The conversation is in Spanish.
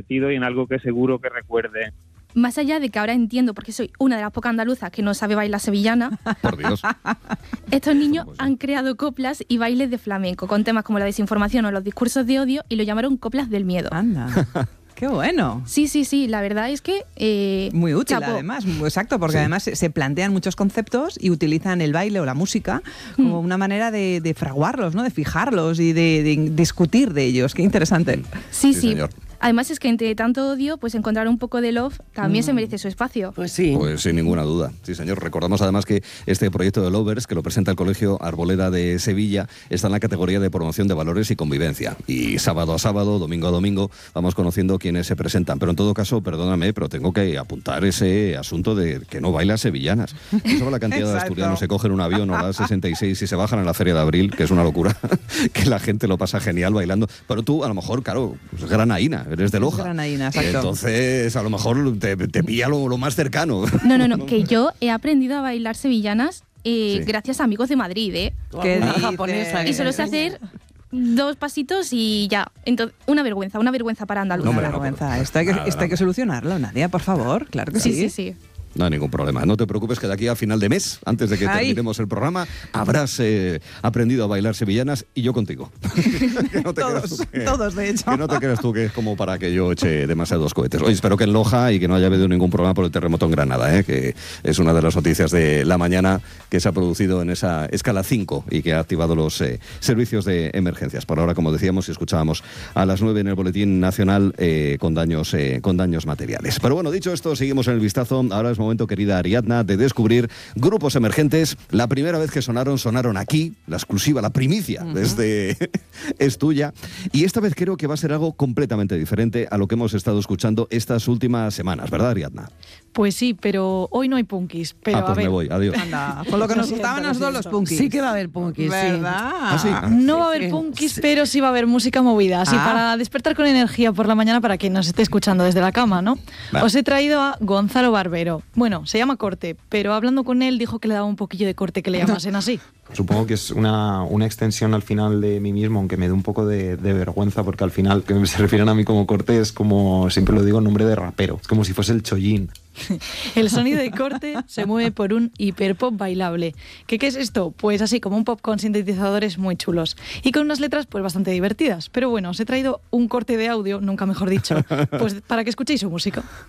divertido y en algo que seguro que recuerde. Más allá de que ahora entiendo, porque soy una de las pocas andaluzas que no sabe bailar sevillana, Por Dios. estos niños han creado coplas y bailes de flamenco con temas como la desinformación o los discursos de odio y lo llamaron coplas del miedo. Anda. ¡Qué bueno! Sí, la verdad es que... muy útil, chapó. además, exacto, porque además se plantean muchos conceptos y utilizan el baile o la música como una manera de fraguarlos, ¿no? De fijarlos y de discutir de ellos. ¡Qué interesante! Sí. Señor. Además es que entre tanto odio, pues encontrar un poco de love también se merece su espacio. Pues sí. Pues sin ninguna duda, sí señor. Recordamos además que este proyecto de Lovers, que lo presenta el Colegio Arboleda de Sevilla, está en la categoría de promoción de valores y convivencia. Y sábado a sábado, domingo a domingo, vamos conociendo quiénes se presentan. Pero en todo caso, perdóname, pero tengo que apuntar ese asunto de que no bailan sevillanas. No sabe la cantidad de asturianos se cogen un avión o la 66 y se bajan a la Feria de Abril, que es una locura, que la gente lo pasa genial bailando. Pero tú, a lo mejor, claro, pues granaína, eres de Loja. Granaína, exacto. Entonces, a lo mejor te pilla lo más cercano. No, que yo he aprendido a bailar sevillanas gracias a amigos de Madrid, ¿eh? ¿Qué dices? Japonesa, Y solo sé hacer 2 pasitos y ya. Entonces, una vergüenza para andaluz. No, Una hombre, vergüenza. Esto hay que solucionarlo, Nadia, por favor. Claro que sí. Sí. No hay ningún problema. No te preocupes que de aquí a final de mes, antes de que terminemos el programa, habrás aprendido a bailar sevillanas y yo contigo. Que no te Todos, de hecho. Que no te creas tú que es como para que yo eche demasiados cohetes. Oye, espero que en Loja y que no haya habido ningún problema por el terremoto en Granada, que es una de las noticias de la mañana que se ha producido en esa escala 5 y que ha activado los servicios de emergencias. Por ahora, como decíamos y escuchábamos a las 9 en el Boletín Nacional con daños materiales. Pero bueno, dicho esto, seguimos en el vistazo. Ahora es momento, querida Ariadna, de descubrir grupos emergentes. La primera vez que sonaron aquí, la exclusiva, la primicia es tuya. Y esta vez creo que va a ser algo completamente diferente a lo que hemos estado escuchando estas últimas semanas, ¿verdad, Ariadna? Pues sí, pero hoy no hay punkis. Pero pues a ver, me voy, adiós. Anda, con lo que nos gustaban los dos los punkis. Sí que va a haber punkis, ¿verdad? ¿Ah, sí? no va a haber punkis, pero sí va a haber música movida. Así para despertar con energía por la mañana para quien nos esté escuchando desde la cama, ¿no? Vale. Os he traído a Gonzalo Barbero. Bueno, se llama Corte, pero hablando con él dijo que le daba un poquillo de corte que le llamasen así. Supongo que es una extensión al final de mí mismo, aunque me dé un poco de vergüenza, porque al final que se refieren a mí como Corte es como, siempre lo digo, nombre de rapero. Es como si fuese el Chollín. El sonido de Corte se mueve por un hiperpop bailable. ¿Qué es esto? Pues así, como un pop con sintetizadores muy chulos y con unas letras pues bastante divertidas. Pero bueno, os he traído un corte de audio, nunca mejor dicho, pues para que escuchéis su música.